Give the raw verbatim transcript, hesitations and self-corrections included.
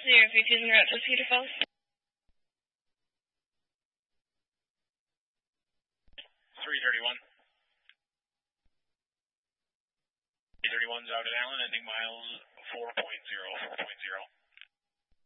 zero three two en route to Cedar Falls. three thirty-one. three thirty-one's out at Allen, ending miles four point zero, four point zero.